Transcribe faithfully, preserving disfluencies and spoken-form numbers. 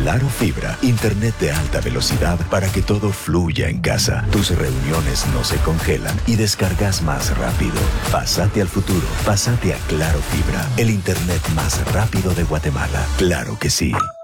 Claro Fibra, internet de alta velocidad para que todo fluya en casa. Tus reuniones no se congelan y descargas más rápido. Pásate al futuro, pásate a Claro Fibra, el internet más rápido de Guatemala. Claro que sí.